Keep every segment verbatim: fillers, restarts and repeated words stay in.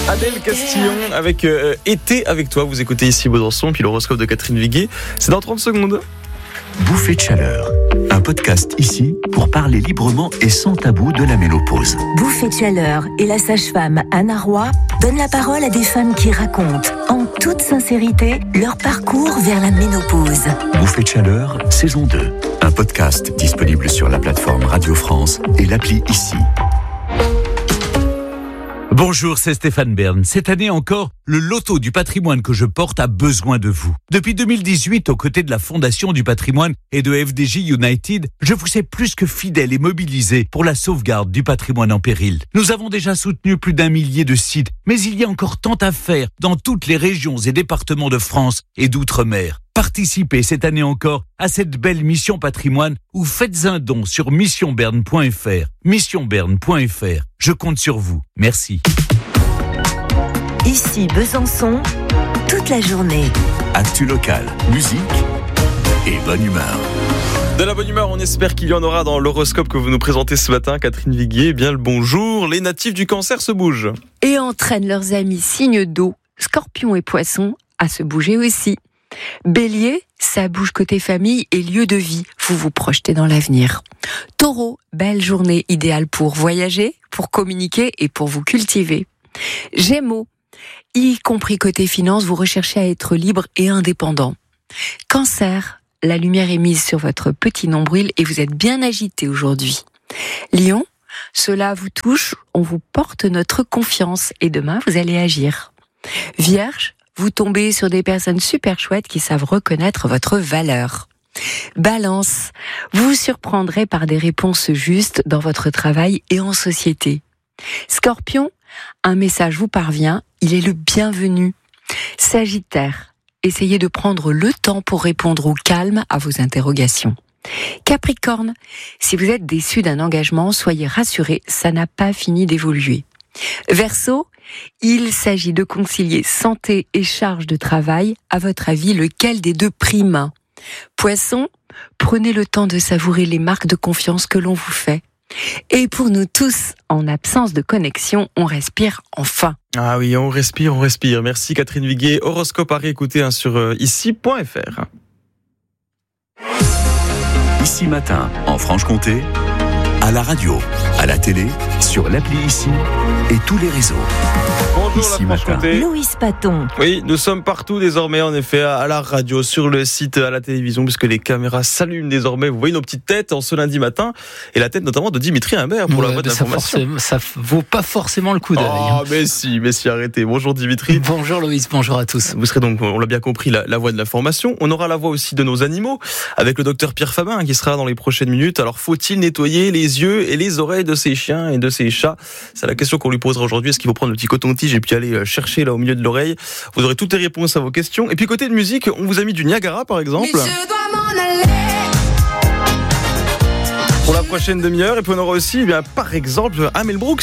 Adèle Castillon avec euh, Été avec toi. Vous écoutez ici Besançon, puis l'horoscope de Catherine Viguet. C'est dans trente secondes. Bouffée de chaleur. Un podcast ici pour parler librement et sans tabou de la ménopause. Bouffée de chaleur et la sage-femme Anna Roy donnent la parole à des femmes qui racontent, en toute sincérité, leur parcours vers la ménopause. Bouffée de chaleur, saison deux. Un podcast disponible sur la plateforme Radio France et l'appli ici. Bonjour, c'est Stéphane Bern. Cette année encore, le loto du patrimoine que je porte a besoin de vous. Depuis deux mille dix-huit, aux côtés de la Fondation du patrimoine et de F D J United, je vous sais plus que fidèle et mobilisé pour la sauvegarde du patrimoine en péril. Nous avons déjà soutenu plus d'un millier de sites, mais il y a encore tant à faire dans toutes les régions et départements de France et d'outre-mer. Participez cette année encore à cette belle mission patrimoine ou faites un don sur mission berne point f r. mission berne point f r. Je compte sur vous. Merci. Ici Besançon, toute la journée. Actu local, musique et bonne humeur. De la bonne humeur, on espère qu'il y en aura dans l'horoscope que vous nous présentez ce matin, Catherine Viguet. Eh bien le bonjour, les natifs du Cancer se bougent. Et entraînent leurs amis signes d'eau, Scorpions et Poissons, à se bouger aussi. Bélier, ça bouge côté famille et lieu de vie, vous vous projetez dans l'avenir. Taureau, belle journée idéale pour voyager, pour communiquer et pour vous cultiver. Gémeaux, y compris côté finance, vous recherchez à être libre et indépendant. Cancer, la lumière est mise sur votre petit nombril et vous êtes bien agité aujourd'hui. Lion, cela vous touche, on vous porte notre confiance et demain vous allez agir. Vierge, vous tombez sur des personnes super chouettes qui savent reconnaître votre valeur. Balance, vous vous surprendrez par des réponses justes dans votre travail et en société. Scorpion, un message vous parvient, il est le bienvenu. Sagittaire, essayez de prendre le temps pour répondre au calme à vos interrogations. Capricorne, si vous êtes déçu d'un engagement, soyez rassurés, ça n'a pas fini d'évoluer. Verseau, il s'agit de concilier santé et charge de travail. À votre avis, lequel des deux prime ? Poisson, prenez le temps de savourer les marques de confiance que l'on vous fait. Et pour nous tous, en absence de connexion, on respire enfin. Ah oui, on respire, on respire. Merci Catherine Viguet. Horoscope à réécouter hein, sur euh, ici point f r. Ici matin, en Franche-Comté, à la radio, à la télé, sur l'appli ici et tous les réseaux. Bonjour Ici la Franche-Comté. Louise Paton. Oui, nous sommes partout désormais en effet à la radio, sur le site, à la télévision, puisque les caméras s'allument désormais. Vous voyez nos petites têtes en ce lundi matin et la tête notamment de Dimitri Imbert pour ouais, la voix de ça l'information. Ça vaut pas forcément le coup d'œil. Oh, mais si, mais si, arrêtez. Bonjour Dimitri. Bonjour Loïs, bonjour à tous. Vous serez donc, on l'a bien compris, la, la voix de l'information. On aura la voix aussi de nos animaux avec le docteur Pierre Fabin qui sera dans les prochaines minutes. Alors faut-il nettoyer les yeux et les oreilles de ces chiens et de ces chats? C'est la question qu'on lui posera aujourd'hui. Est-ce qu'il faut prendre le petit coton-tige et puis aller chercher là au milieu de l'oreille? Vous aurez toutes les réponses à vos questions. Et puis côté de musique, on vous a mis du Niagara par exemple pour la prochaine demi-heure. Et puis on aura aussi, eh bien, par exemple, Mel Brooks.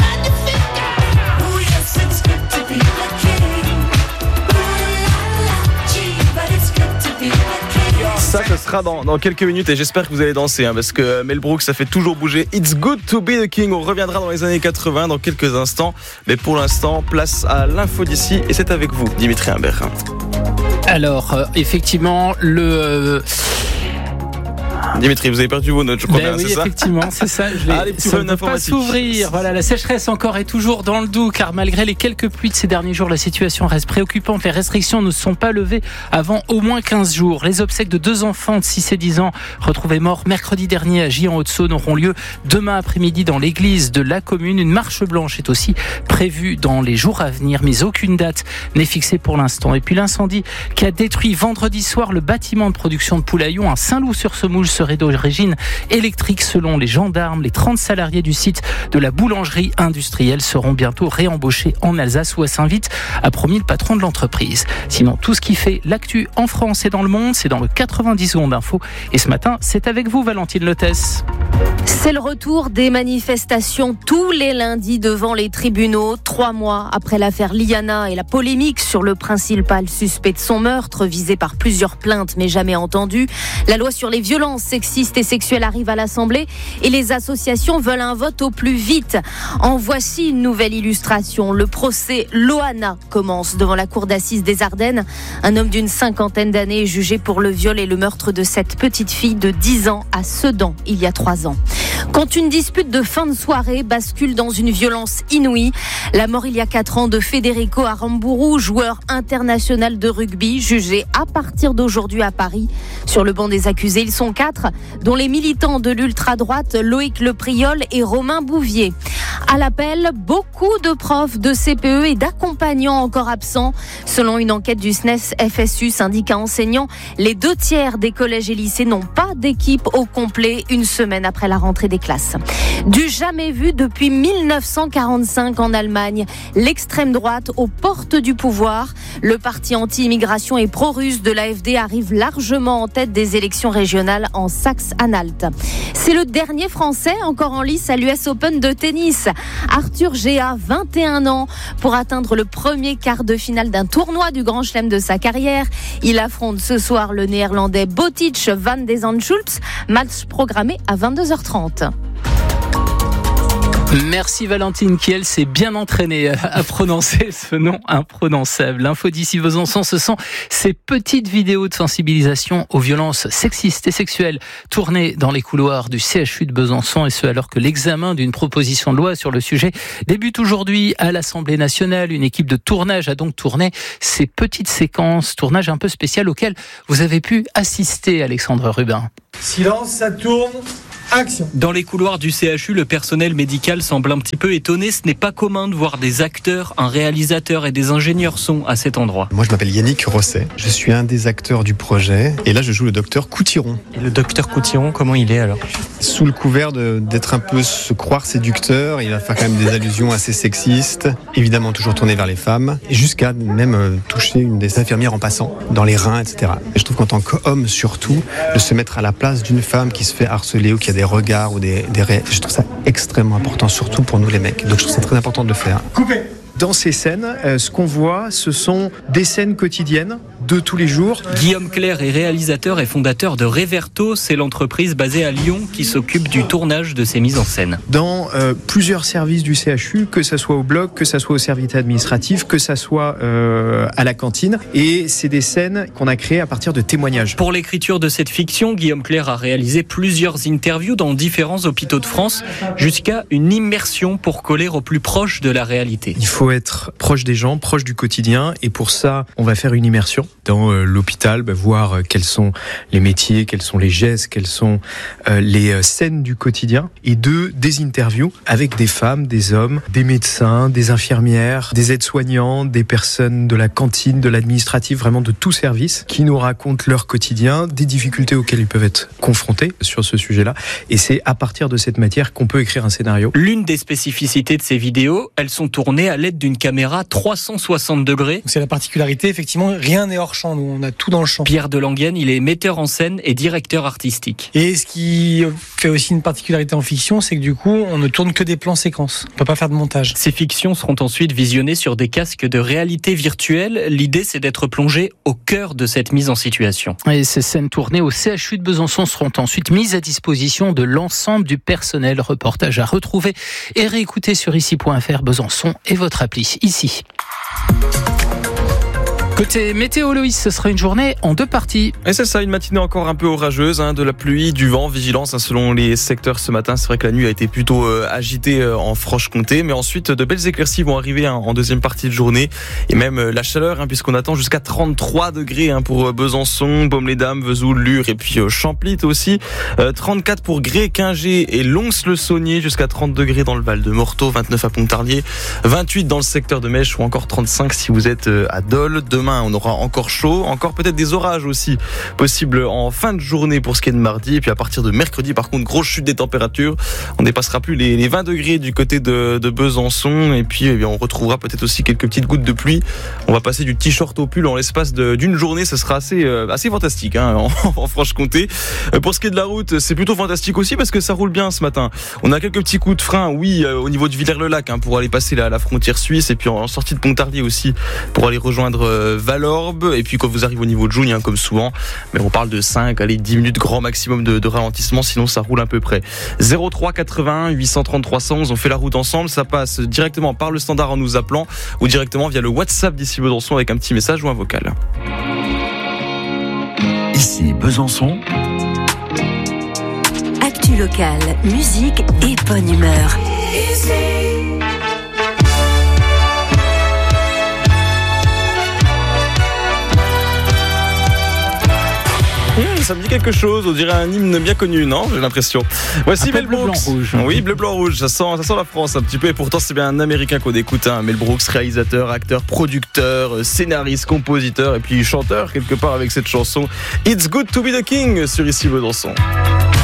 Ça, ce sera dans, dans quelques minutes et j'espère que vous allez danser hein, parce que Mel Brooks, ça fait toujours bouger. It's good to be the king. On reviendra dans les années quatre-vingts dans quelques instants. Mais pour l'instant, place à l'info d'ici et c'est avec vous, Dimitri Imbert. Alors, euh, effectivement, le... Euh... Dimitri, vous avez perdu vos notes, je crois ben bien, oui, c'est ça? effectivement, c'est ça. Je l'ai... Ah, les petits ça problèmes ne peut pas informatiques. s'ouvrir. Voilà, la sécheresse encore est toujours dans le Doubs, car malgré les quelques pluies de ces derniers jours, la situation reste préoccupante. Les restrictions ne sont pas levées avant au moins quinze jours. Les obsèques de deux enfants de six et dix ans retrouvés morts mercredi dernier à Gy en Haute-Saône auront lieu demain après-midi dans l'église de la commune. Une marche blanche est aussi prévue dans les jours à venir, mais aucune date n'est fixée pour l'instant. Et puis l'incendie qui a détruit vendredi soir le bâtiment de production de Poulaillon à Saint-Loup-sur-Semoule serait d'origine électrique. Selon les gendarmes, les trente salariés du site de la boulangerie industrielle seront bientôt réembauchés en Alsace où à Saint-Vite a promis le patron de l'entreprise. Sinon, tout ce qui fait l'actu en France et dans le monde, c'est dans le quatre-vingt-dix secondes d'info. Et ce matin, c'est avec vous, Valentine Lotès. C'est le retour des manifestations tous les lundis devant les tribunaux. Trois mois après l'affaire Liana et la polémique sur le principal suspect de son meurtre, visé par plusieurs plaintes mais jamais entendu, la loi sur les violences sexistes et sexuelles arrive à l'Assemblée et les associations veulent un vote au plus vite. En voici une nouvelle illustration. Le procès Loana commence devant la cour d'assises des Ardennes. Un homme d'une cinquantaine d'années est jugé pour le viol et le meurtre de cette petite fille de dix ans à Sedan il y a trois ans. Quand une dispute de fin de soirée bascule dans une violence inouïe, la mort il y a quatre ans de Federico Aramburu, joueur international de rugby, jugé à partir d'aujourd'hui à Paris. Sur le banc des accusés, ils sont quatre, dont les militants de l'ultra-droite Loïc Lepriol et Romain Bouvier. À l'appel, beaucoup de profs de C P E et d'accompagnants encore absents. Selon une enquête du S N E S F S U, syndicat enseignant, les deux tiers des collèges et lycées n'ont pas d'équipe au complet une semaine après la rentrée des classes. Du jamais vu depuis mille neuf cent quarante-cinq en Allemagne, l'extrême droite aux portes du pouvoir. Le parti anti-immigration et pro-russe de l'A F D arrive largement en tête des élections régionales en Saxe-Anhalt. C'est le dernier Français encore en lice à l'U S Open de tennis. Arthur Géa, vingt et un ans, pour atteindre le premier quart de finale d'un tournoi du Grand Chelem de sa carrière. Il affronte ce soir le néerlandais Botic van de Zandschulp, match programmé à vingt-deux heures trente. Merci Valentine qui, elle, s'est bien entraînée à prononcer ce nom imprononçable. L'info d'ici Besançon, ce sont ces petites vidéos de sensibilisation aux violences sexistes et sexuelles tournées dans les couloirs du C H U de Besançon, et ce alors que l'examen d'une proposition de loi sur le sujet débute aujourd'hui à l'Assemblée nationale. Une équipe de tournage a donc tourné ces petites séquences, tournage un peu spécial auquel vous avez pu assister, Alexandre Rubin. Silence, ça tourne. Action. Dans les couloirs du C H U, le personnel médical semble un petit peu étonné. Ce n'est pas commun de voir des acteurs, un réalisateur et des ingénieurs son à cet endroit. Moi, je m'appelle Yannick Rosset. Je suis un des acteurs du projet. Et là, je joue le docteur Coutiron. Et le docteur Coutiron, comment il est alors ? Sous le couvert de, d'être un peu se croire séducteur, il va faire quand même des allusions assez sexistes. Évidemment, toujours tourné vers les femmes. Et jusqu'à même euh, toucher une des infirmières en passant, dans les reins, et cetera. Et je trouve qu'en tant qu'homme, surtout, de se mettre à la place d'une femme qui se fait harceler ou qui a des regards ou des, des ré... je trouve ça extrêmement important, surtout pour nous les mecs. Donc je trouve ça très important de le faire. Coupé. Dans ces scènes, euh, ce qu'on voit, ce sont des scènes quotidiennes de tous les jours. Guillaume Clerc est réalisateur et fondateur de Reverto. C'est l'entreprise basée à Lyon qui s'occupe du tournage de ces mises en scène. Dans euh, plusieurs services du C H U, que ça soit au bloc, que ça soit au service administratif, que ça soit euh, à la cantine. Et c'est des scènes qu'on a créées à partir de témoignages. Pour l'écriture de cette fiction, Guillaume Clerc a réalisé plusieurs interviews dans différents hôpitaux de France, jusqu'à une immersion pour coller au plus proche de la réalité. Il faut être proche des gens, proche du quotidien, et pour ça, on va faire une immersion dans euh, l'hôpital, bah, voir euh, quels sont les métiers, quels sont les gestes, quelles sont euh, les euh, scènes du quotidien, et deux, des interviews avec des femmes, des hommes, des médecins, des infirmières, des aides-soignants, des personnes de la cantine, de l'administratif, vraiment de tout service, qui nous racontent leur quotidien, des difficultés auxquelles ils peuvent être confrontés sur ce sujet-là, et c'est à partir de cette matière qu'on peut écrire un scénario. L'une des spécificités de ces vidéos, elles sont tournées à l'aide d'une caméra trois cent soixante degrés. C'est la particularité, effectivement, rien n'est hors champ, nous on a tout dans le champ. Pierre Delanguienne, il est metteur en scène et directeur artistique. Et ce qui fait aussi une particularité en fiction, c'est que du coup, on ne tourne que des plans séquences. On ne peut pas faire de montage. Ces fictions seront ensuite visionnées sur des casques de réalité virtuelle. L'idée, c'est d'être plongé au cœur de cette mise en situation. Et ces scènes tournées au C H U de Besançon seront ensuite mises à disposition de l'ensemble du personnel. Reportage à retrouver et réécouter sur ici point f r, Besançon et votre appli ici. Côté météo, Loïs, ce sera une journée en deux parties. Et c'est ça, une matinée encore un peu orageuse, hein, de la pluie, du vent, vigilance hein, selon les secteurs ce matin. C'est vrai que la nuit a été plutôt euh, agitée euh, en Franche-Comté, mais ensuite de belles éclaircies vont arriver hein, en deuxième partie de journée. Et même euh, la chaleur, hein, puisqu'on attend jusqu'à trente-trois degrés hein, pour euh, Besançon, Baume-les-Dames, Vesoul, Lure et puis euh, Champlit aussi. Euh, trente-quatre pour Gré, Quingé et Lons-le-Saunier, jusqu'à trente degrés dans le Val de Morteau, vingt-neuf à Pontarlier, vingt-huit dans le secteur de Mèche ou encore trente-cinq si vous êtes euh, à Dole. Demain, on aura encore chaud, encore peut-être des orages aussi possibles en fin de journée pour ce qui est de mardi, et puis à partir de mercredi par contre grosse chute des températures, on dépassera plus les, les vingt degrés du côté de, de Besançon, et puis eh bien, on retrouvera peut-être aussi quelques petites gouttes de pluie. On va passer du t-shirt au pull en l'espace de, d'une journée, ce sera assez, euh, assez fantastique hein, en, en Franche-Comté. Euh, pour ce qui est de la route, c'est plutôt fantastique aussi parce que ça roule bien ce matin. On a quelques petits coups de frein, oui, euh, au niveau de Villers-le-Lac hein, pour aller passer la, la frontière suisse, et puis en, en sortie de Pontarlier aussi pour aller rejoindre euh, euh, Valorbe. Et puis quand vous arrivez au niveau de Jougne, hein, comme souvent, mais on parle de cinq, allez, dix minutes grand maximum de, de ralentissement, sinon ça roule à peu près. zéro trois quatre-vingt-un huit cent trente trois cent onze, on fait la route ensemble, ça passe directement par le standard en nous appelant ou directement via le WhatsApp d'ici Besançon avec un petit message ou un vocal. Ici Besançon. Actu locale, musique et bonne humeur. Mmh, ça me dit quelque chose, on dirait un hymne bien connu, non ? J'ai l'impression. Voici Mel Brooks. Bleu, blanc, rouge. Oui, bleu, blanc, rouge. Ça sent, ça sent la France un petit peu. Et pourtant, c'est bien un Américain qu'on écoute. Hein. Mel Brooks, réalisateur, acteur, producteur, scénariste, compositeur et puis chanteur quelque part avec cette chanson It's Good to Be the King sur Ici Besançon.